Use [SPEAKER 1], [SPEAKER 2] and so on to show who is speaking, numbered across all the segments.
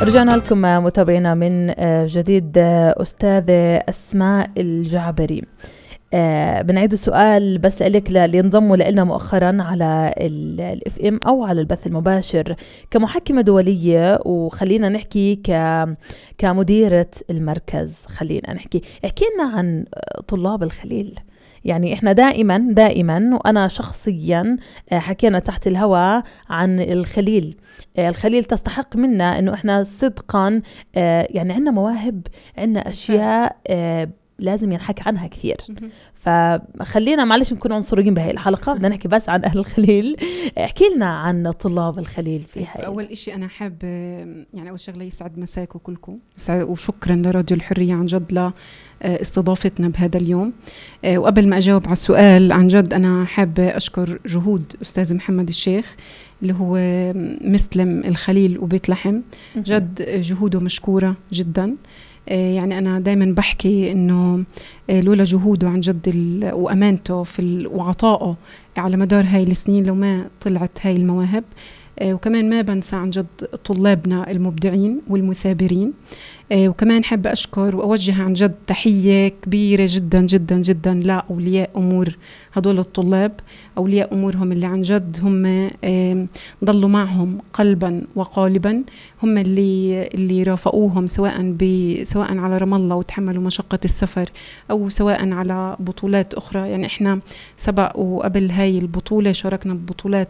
[SPEAKER 1] رجعنا لكم متابعينا من جديد. أستاذة أسماء الجعبري، بنعيد السؤال بس لك اللي انضموا لنا مؤخرا على الاف ام او على البث المباشر كمحكمة دولية، وخلينا نحكي كمديرة المركز. خلينا نحكي، احكي لنا عن طلاب الخليل. يعني احنا دائما وانا شخصيا حكينا تحت الهواء عن الخليل. الخليل تستحق منا انه احنا صدقا يعني عندنا مواهب، عندنا اشياء لازم ينحكي عنها كثير. فخلينا معلش نكون عنصريين بهاي الحلقة، بدنا نحكي بس عن أهل الخليل. احكي لنا عن طلاب الخليل في هاي.
[SPEAKER 2] أول إشي أنا حاب يعني أول شغلة يسعد مساكم كلكم، وشكرا لراديو الحرية عن جد لاستضافتنا بهذا اليوم. وقبل ما أجاوب على السؤال، عن جد أنا حاب أشكر جهود أستاذ محمد الشيخ اللي هو مسلم الخليل وبيت لحم. جد جهوده مشكورة جدا. يعني أنا دايما بحكي إنه لولا جهوده عن جد وأمانته وعطائه على مدار هاي السنين لو ما طلعت هاي المواهب. وكمان ما بنسى عن جد طلابنا المبدعين والمثابرين. وكمان حابة أشكر وأوجه عن جد تحية كبيرة جدا جدا جدا لأولياء أمور هدول الطلاب، أولياء أمورهم اللي عن جد هم ضلوا معهم قلبا وقالبا، هم اللي رافقوهم سواء على رام الله وتحملوا مشقة السفر، أو سواء على بطولات أخرى. يعني إحنا سبق وقبل هاي البطولة شاركنا ببطولات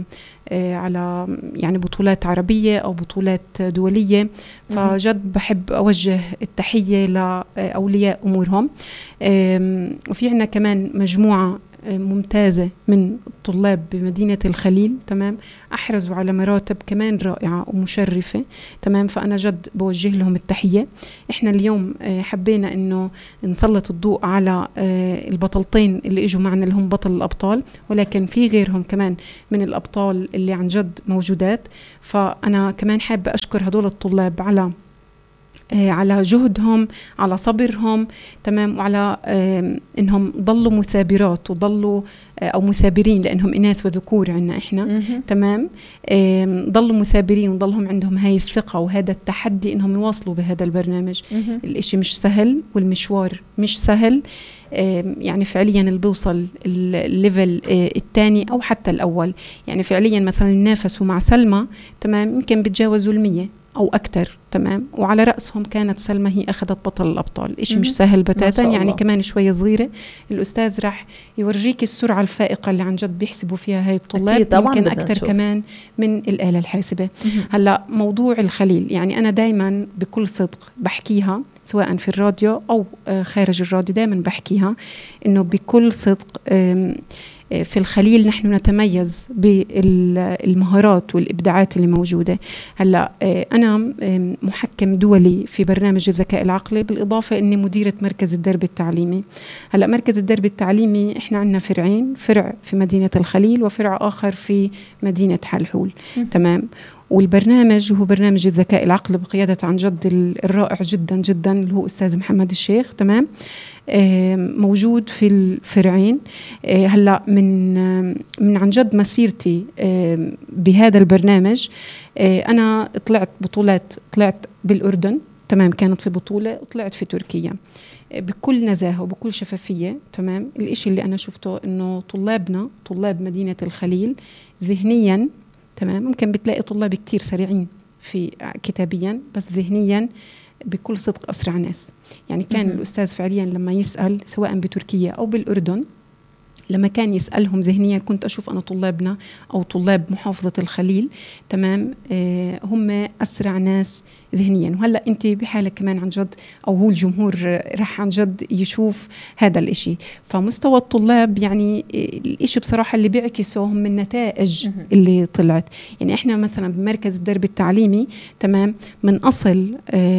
[SPEAKER 2] على يعني بطولات عربية أو بطولات دولية. فجد بحب أوجه التحية لأولياء أمورهم. وفي عنا كمان مجموعة ممتازة من الطلاب بمدينة الخليل، تمام، أحرزوا على مراتب كمان رائعة ومشرفة، تمام. فأنا جد بوجه لهم التحية. إحنا اليوم حبينا إنه نسلط الضوء على البطلتين اللي إجوا معنا اللي هم بطل الأبطال، ولكن في غيرهم كمان من الأبطال اللي عن جد موجودات. فأنا كمان حابة أشكر هدول الطلاب على جهدهم، على صبرهم، تمام، وعلى إنهم ضلوا مثابرات وضلوا أو مثابرين، لأنهم إناث وذكور عنا إحنا، تمام. ضلوا مثابرين وضلهم عندهم هاي الثقة وهذا التحدي إنهم يواصلوا بهذا البرنامج. الإشي مش سهل والمشوار مش سهل. يعني فعليا اللي بيوصل الليفل الثاني أو حتى الأول، يعني فعليا مثلا نافسوا مع سلمى، تمام، يمكن بتجاوزوا 100 أو أكتر، تمام. وعلى رأسهم كانت سلمى هي أخذت بطل الأبطال. إيش مش سهل بتاتا. يعني كمان شوية صغيرة الأستاذ راح يورجيك السرعة الفائقة اللي عن جد بيحسبوا فيها هاي الطلاب، يمكن أكتر كمان من الآلة الحاسبة. هلأ موضوع الخليل، يعني أنا دايما بكل صدق بحكيها سواء في الراديو أو خارج الراديو، دايما بحكيها إنه بكل صدق في الخليل نحن نتميز بالمهارات والإبداعات اللي موجودة. هلأ أنا محكم دولي في برنامج الذكاء العقلي، بالإضافة أني مديرة مركز الدرب التعليمي. هلأ مركز الدرب التعليمي إحنا عندنا فرعين، فرع في مدينة الخليل وفرع آخر في مدينة حلحول، تمام. والبرنامج هو برنامج الذكاء العقلي بقيادة عن جد الرائع جدا جدا اللي هو أستاذ محمد الشيخ، تمام. موجود في الفرعين. هلأ من عن جد مسيرتي بهذا البرنامج، أنا طلعت بطولات، طلعت بالأردن، تمام، كانت في بطولة، وطلعت في تركيا بكل نزاهة وبكل شفافية، تمام. الإشي اللي أنا شفته إنه طلابنا، طلاب مدينة الخليل ذهنيا، تمام، ممكن بتلاقي طلاب كتير سريعين في كتابيا، بس ذهنيا بكل صدق أسرع ناس. يعني كان الأستاذ فعليا لما يسأل سواء بتركيا أو بالأردن، لما كان يسألهم ذهنيا كنت أشوف أنا طلابنا أو طلاب محافظة الخليل، تمام، هم أسرع ناس ذهنيا. وهلأ أنت بحالك كمان عن جد، أو هو الجمهور راح عن جد يشوف هذا الإشي. فمستوى الطلاب يعني الإشي بصراحة اللي بيعكسوهم من النتائج اللي طلعت. يعني إحنا مثلا بمركز الدرب التعليمي، تمام، من أصل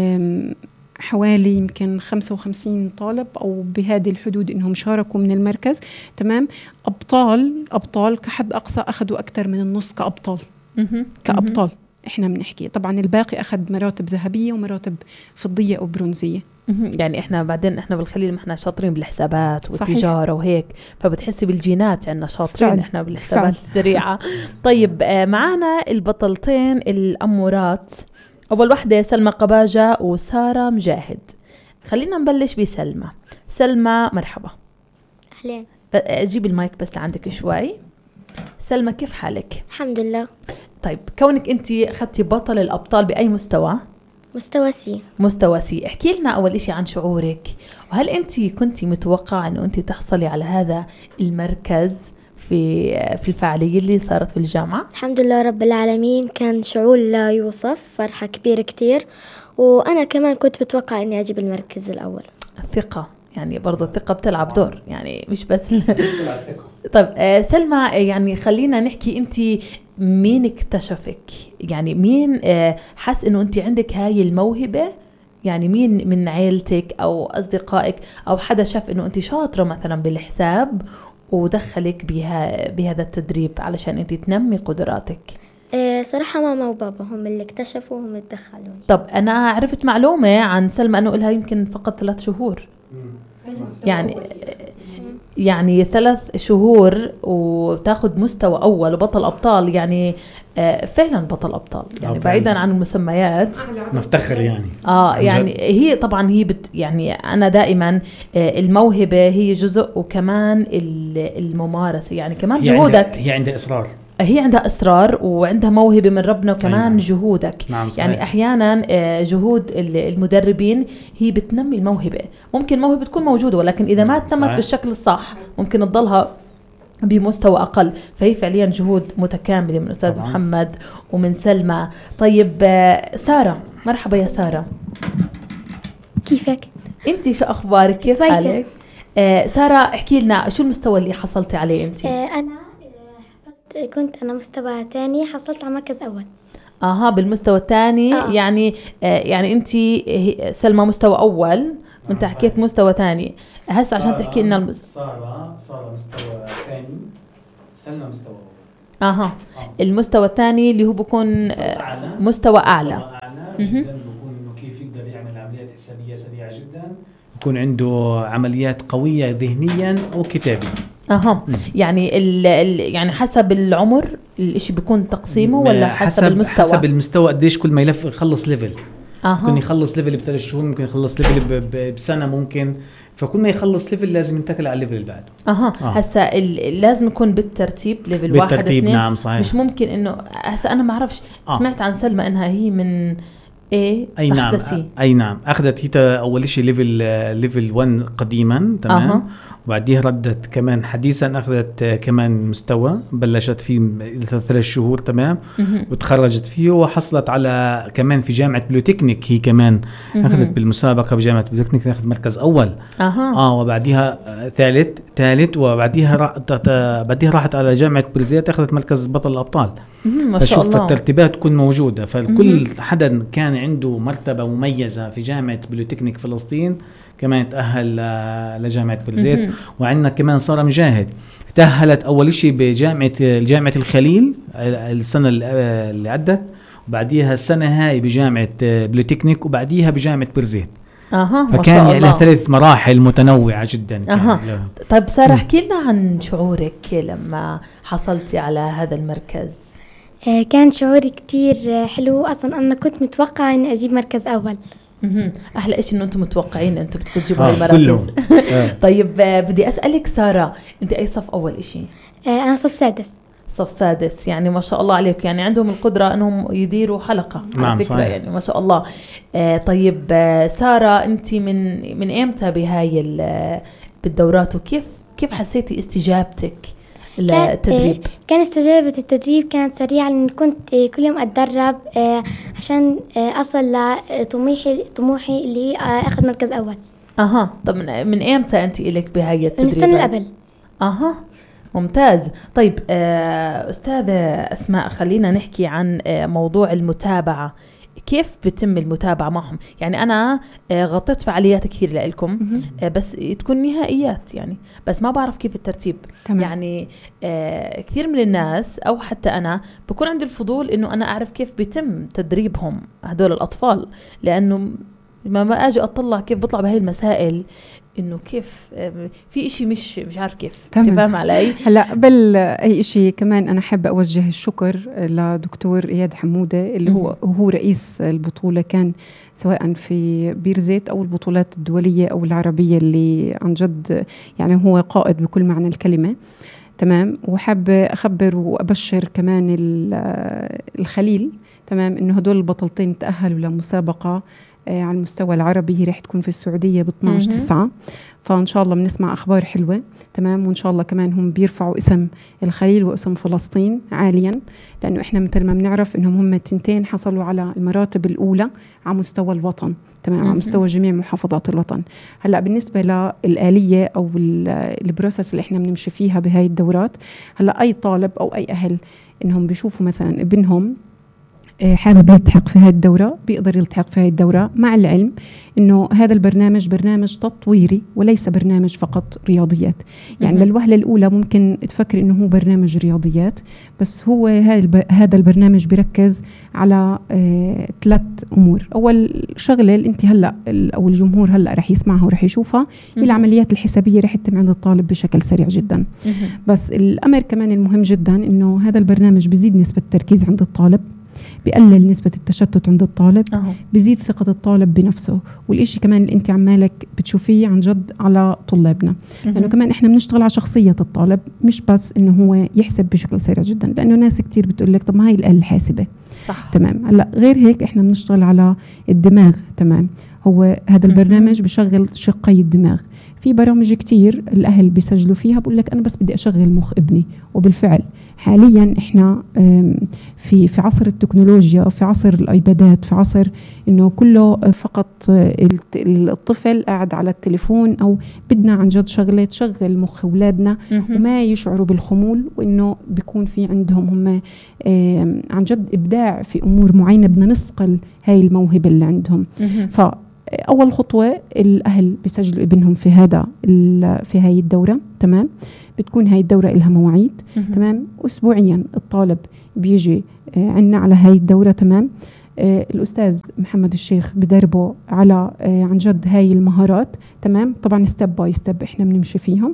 [SPEAKER 2] حوالي يمكن 55 طالب أو بهذه الحدود إنهم شاركوا من المركز، تمام. أبطال كحد أقصى أخذوا أكثر من النص كأبطال. كأبطال إحنا بنحكي طبعا الباقي أخذ مراتب ذهبية ومراتب فضية أو برونزية.
[SPEAKER 1] يعني إحنا بعدين إحنا بالخليل ما إحنا شاطرين بالحسابات والتجارة وهيك، فبتحسي بالجينات عنا شاطرين إحنا بالحسابات السريعة. طيب معنا البطلتين الأمورات أول واحدة سلمى قباجة وسارة مجاهد. خلينا نبلش بسلمى. سلمى مرحبا.
[SPEAKER 3] أهلين.
[SPEAKER 1] أجيب المايك بس لعندك شوي. سلمى كيف حالك؟
[SPEAKER 3] الحمد لله.
[SPEAKER 1] طيب كونك أنت أخذتي بطل الأبطال بأي مستوى؟
[SPEAKER 3] مستوى سي.
[SPEAKER 1] مستوى سي. احكي لنا أول إشي عن شعورك، وهل أنت كنتي متوقعة أنه أنت تحصلي على هذا المركز في الفعالية اللي صارت في الجامعة؟
[SPEAKER 3] الحمد لله رب العالمين، كان شعور لا يوصف، فرحة كبيرة كتير، وأنا كمان كنت بتوقع أني أجيب المركز الأول.
[SPEAKER 1] الثقة، يعني برضو الثقة بتلعب دور، يعني مش بس طيب سلمى، يعني خلينا نحكي، أنت مين اكتشفك؟ يعني مين حس أنه أنت عندك هاي الموهبة؟ يعني مين من عيلتك أو أصدقائك أو حدا شاف أنه أنت شاطرة مثلا بالحساب ودخلك بهذا التدريب علشان أنت تنمي قدراتك؟
[SPEAKER 3] صراحة ماما وبابا هم اللي اكتشفوا، هم اللي دخلوني.
[SPEAKER 1] طب أنا عرفت معلومة عن سلمى أنه إلها يمكن فقط 3 شهور، يعني 3 شهور وتاخد مستوى أول وبطل أبطال، يعني فعلا بطل أبطال، يعني بعيدا عن المسميات
[SPEAKER 4] نفتخر يعني.
[SPEAKER 1] يعني هي طبعا هي يعني أنا دائما الموهبة هي جزء، وكمان الممارسة، يعني كمان جهودك.
[SPEAKER 4] هي عندها إصرار،
[SPEAKER 1] هي عندها إصرار وعندها موهبة من ربنا، وكمان نعم. جهودك.
[SPEAKER 4] نعم
[SPEAKER 1] يعني أحيانا جهود المدربين هي بتنمي الموهبة. ممكن موهبة تكون موجودة، ولكن إذا ما تنمت بالشكل الصح ممكن تضلها بمستوى أقل. فهي فعليا جهود متكاملة من أستاذ طبعا. محمد ومن سلمى. طيب سارة، مرحبا يا سارة.
[SPEAKER 3] كيفك؟
[SPEAKER 1] أنت شو أخبارك؟ كيف حالك؟ سارة احكي لنا شو المستوى اللي حصلتي عليه أنت؟
[SPEAKER 3] أنا كنت مستوى تاني، حصلت على مركز أول.
[SPEAKER 1] بالمستوى الثاني. يعني أنت سلمى مستوى أول وأنت حكيت مستوى ثاني. هسه عشان تحكي لنا
[SPEAKER 4] سارة مستوى ثاني، سلمى مستوى
[SPEAKER 1] أول. المستوى الثاني اللي هو بكون مستوى أعلى
[SPEAKER 4] جدا، بكون إنه كيف يقدر يعمل عمليات حسابية سريعة جدا، يكون عنده عمليات قوية ذهنيا وكتابيا.
[SPEAKER 1] يعني يعني حسب العمر الاشي بيكون تقسيمه، ولا حسب المستوى؟
[SPEAKER 4] حسب المستوى قديش كل ما يخلص ليفل. ممكن يخلص ليفل ب3 شهور، ممكن يخلص ليفل بسنة، ممكن. فكل ما يخلص ليفل لازم ينتقل على الليفل اللي بعده.
[SPEAKER 1] هسا لازم يكون بالترتيب، ليفل 1 2.
[SPEAKER 4] نعم صحيح.
[SPEAKER 1] مش ممكن انه هسا انا ما اعرفش. سمعت عن سلمى انها هي من
[SPEAKER 4] اي نعم اي نعم، اخذت هي اول شيء ليفل 1 قديما، تمام. وبعديها ردت كمان حديثا، اخذت كمان مستوى بلشت فيه 3 شهور، تمام. وتخرجت فيه وحصلت على كمان في جامعة بلوتكنيك. هي كمان اخذت بالمسابقة بجامعة بلوتكنيك، اخذت مركز اول. وبعديها ثالث وبعديها راحت على جامعة بلزيت، اخذت مركز بطل الابطال.
[SPEAKER 1] ما شاء الله.
[SPEAKER 4] فالترتيبات تكون موجودة، فكل حدا كان عنده مرتبة مميزة في جامعة بلوتكنيك فلسطين كمان تأهل لجامعة بلزيت. وعندنا كمان سارة مجاهد تأهلت أول شيء بجامعة الخليل السنة اللي عدت، وبعديها السنة هاي بجامعة بلوتكنيك، وبعديها بجامعة بلزيت. فكان لها 3 مراحل متنوعة جدا.
[SPEAKER 1] طيب سارة، احكي لنا عن شعورك لما حصلتي على هذا المركز.
[SPEAKER 3] كان شعوري كتير حلو، أصلا أنا كنت متوقعة أني أجيب مركز أول.
[SPEAKER 1] أحلى إشي إنه أنتم متوقعين أنتم بتجيبوا هاي المراكز. طيب بدي أسألك سارة، أنت أي صف أول إشي؟
[SPEAKER 3] أنا صف سادس.
[SPEAKER 1] صف سادس، يعني ما شاء الله عليك، يعني عندهم القدرة أنهم يديروا حلقة.
[SPEAKER 4] نعم
[SPEAKER 1] على فكرة صحيح. يعني ما شاء الله. طيب سارة، أنت من إمتى بهاي بالدورات، وكيف حسيتي استجابتك للتدريب؟
[SPEAKER 3] كان استجابة التدريب كانت سريعة، لأن كنت كل يوم أتدرب عشان أصل لطموحي اللي أخذ مركز أول.
[SPEAKER 1] طب من إمتى أنت إليك بهاي التدريب؟
[SPEAKER 3] من السنة اللي قبل.
[SPEAKER 1] ممتاز. طيب أستاذة أسماء، خلينا نحكي عن موضوع المتابعة. كيف بتم المتابعة معهم؟ يعني أنا غطيت فعاليات كثير لإلكم، بس تكون نهائيات يعني، بس ما بعرف كيف الترتيب.
[SPEAKER 2] تمام.
[SPEAKER 1] يعني كثير من الناس أو حتى أنا بكون عندي الفضول إنه أنا أعرف كيف بيتم تدريبهم هدول الأطفال، لأنه ما أجي أطلع كيف بطلع بهاي المسائل إنه كيف في إشي مش عارف كيف تفهم علي.
[SPEAKER 2] هلا قبل أي إشي كمان أنا حابة أوجه الشكر لدكتور إياد حمودة اللي هو رئيس البطولة، كان سواء في بير زيت أو البطولات الدولية أو العربية، اللي عن جد يعني هو قائد بكل معنى الكلمة. تمام. وحابة أخبر وأبشر كمان الخليل تمام إنه هدول البطلتين تأهلوا لمسابقة على المستوى العربي، هي رح تكون في السعودية ب12/9، فإن شاء الله بنسمع أخبار حلوة. تمام. وإن شاء الله كمان هم بيرفعوا اسم الخليل واسم فلسطين عاليا، لأنه إحنا مثل ما بنعرف إنهم هم التنتين حصلوا على المراتب الأولى على مستوى الوطن. تمام. على مستوى جميع محافظات الوطن. هلأ بالنسبة للآلية أو البروسس اللي إحنا بنمشي فيها بهاي الدورات، هلأ أي طالب أو أي أهل إنهم بيشوفوا مثلا ابنهم حابب يلتحق في هذه الدورة بيقدر يلتحق في هذه الدورة، مع العلم إنه هذا البرنامج برنامج تطويري وليس برنامج فقط رياضيات. يعني للوهلة الأولى ممكن تفكر إنه هو برنامج رياضيات، بس هو هذا البرنامج بيركز على 3 أمور. أول شغلة اللي أنت هلأ أو الجمهور هلأ رح يسمعها ورح يشوفها هي العمليات الحسابية رح تتم عند الطالب بشكل سريع جدا. بس الأمر كمان المهم جدا إنه هذا البرنامج بيزيد نسبة التركيز عند الطالب، بيقلل نسبة التشتت عند الطالب، بيزيد ثقة الطالب بنفسه. والإشي كمان اللي انت عمالك بتشوفيه عن جد على طلابنا، لأنه كمان احنا بنشتغل على شخصية الطالب، مش بس انه هو يحسب بشكل سريع جدا، لأنه ناس كتير بتقول لك طب ما هي الآلة الحاسبة. صح. تمام. هلا غير هيك احنا بنشتغل على الدماغ. تمام. هو هذا البرنامج بشغل شقي الدماغ. في برامج كتير الأهل بيسجلوا فيها بقول لك أنا بس بدي أشغل مخ ابني، وبالفعل حاليا إحنا في عصر التكنولوجيا، في عصر الآيبادات، في عصر إنه كله فقط الطفل قاعد على التليفون، أو بدنا عن جد شغلة تشغل مخ أولادنا وما يشعروا بالخمول، وإنه بيكون في عندهم هم عن جد إبداع في أمور معينة، بدنا نسقل هاي الموهبة اللي عندهم. أول خطوة الأهل بيسجلوا ابنهم في هاي الدورة. تمام. بتكون هاي الدورة إلها مواعيد. تمام. أسبوعيا الطالب بيجي عنا على هاي الدورة. تمام. الأستاذ محمد الشيخ بدربه على عن جد هاي المهارات. تمام. طبعا ستيب باي ستيب احنا بنمشي فيهم.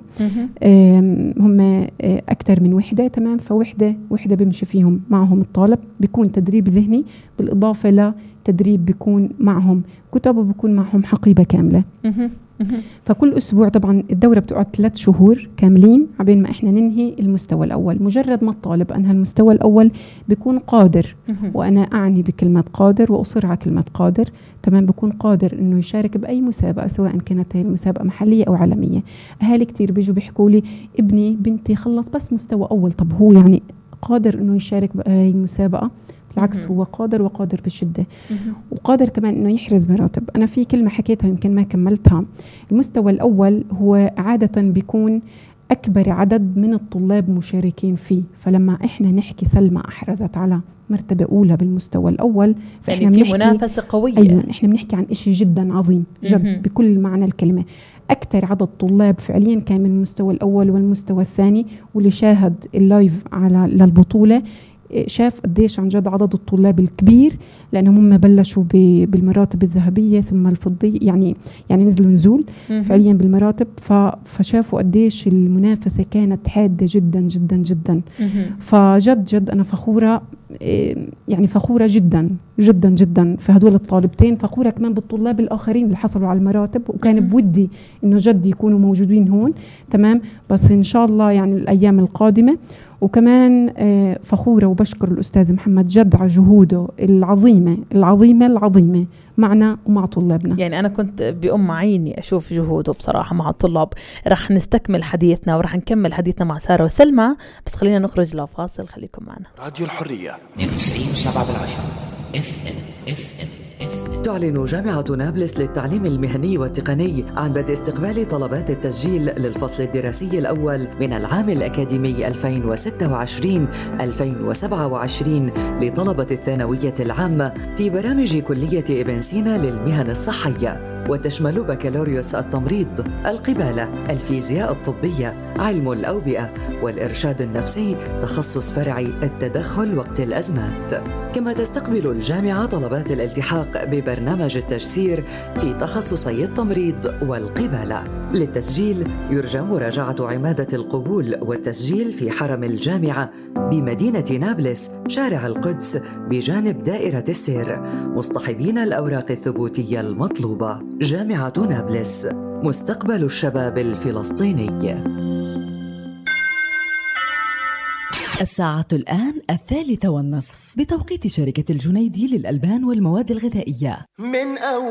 [SPEAKER 2] هم أكتر من وحدة. تمام. فوحدة بيمشي فيهم معهم الطالب، بيكون تدريب ذهني بالإضافة لتدريب بيكون معهم كتب وبيكون معهم حقيبة كاملة. فكل أسبوع طبعا الدورة بتقعد 3 شهور كاملين عبين ما إحنا ننهي المستوى الأول. مجرد ما الطالب أنهى المستوى الأول بيكون قادر، وأنا أعني بكلمة قادر وأصر على كلمة قادر. تمام. بيكون قادر إنه يشارك بأي مسابقة، سواء كانت مسابقة محلية أو عالمية. أهالي كتير بيجوا بيحكوا لي ابني بنتي خلص بس مستوى أول، طب هو يعني قادر إنه يشارك بأي مسابقة؟ بالعكس هو وقادر بشدة، وقادر كمان إنه يحرز مراتب. أنا في كلمة حكيتها يمكن ما كملتها. المستوى الأول هو عادة بيكون أكبر عدد من الطلاب مشاركين فيه، فلما إحنا نحكي سلمى أحرزت على مرتبة أولى بالمستوى الأول، فإحنا
[SPEAKER 1] يعني في منافسة قوية.
[SPEAKER 2] أيوة، إحنا بنحكي عن إشي جدا عظيم جد بكل معنى الكلمة. أكثر عدد طلاب فعليا كان من المستوى الأول والمستوى الثاني، واللي شاهد اللايف للبطولة شاف قديش عن جد عدد الطلاب الكبير، لأنهم هم بلشوا بالمراتب الذهبية ثم الفضية، يعني نزلوا نزول فعليا بالمراتب. فشافوا قديش المنافسة كانت حادة جدا جدا جدا. فجد أنا فخورة، يعني فخورة جدا جدا جدا في هدول الطالبتين، فخورة كمان بالطلاب الآخرين اللي حصلوا على المراتب، وكان بودي إنه جد يكونوا موجودين هون. تمام. بس إن شاء الله يعني الأيام القادمة. وكمان فخورة وبشكر الأستاذ محمد جد على جهوده العظيمة معنا ومع طلابنا.
[SPEAKER 1] يعني أنا كنت بأم عيني أشوف جهوده بصراحة مع الطلاب. رح نستكمل حديثنا ورح نكمل حديثنا مع سارة وسلمى، بس خلينا نخرج لفاصل. خليكم معنا.
[SPEAKER 5] راديو الحرية 92.7 FM.
[SPEAKER 6] تعلن جامعة نابلس للتعليم المهني والتقني عن بدء استقبال طلبات التسجيل للفصل الدراسي الأول من العام الأكاديمي 2026-2027 لطلبة الثانوية العامة في برامج كلية ابن سينا للمهن الصحية، وتشمل بكالوريوس التمريض، القبالة، الفيزياء الطبية، علم الأوبئة والإرشاد النفسي، تخصص فرعي التدخل وقت الأزمات. كما تستقبل الجامعة طلبات الالتحاق برنامج التجسير في تخصصي التمريض والقبالة. للتسجيل يرجى مراجعة عمادة القبول والتسجيل في حرم الجامعة بمدينة نابلس شارع القدس بجانب دائرة السير، مصطحبين الأوراق الثبوتية المطلوبة. جامعة نابلس، مستقبل الشباب الفلسطيني.
[SPEAKER 7] الساعة الآن 3:30 بتوقيت شركة الجنيدي للألبان والمواد الغذائية. من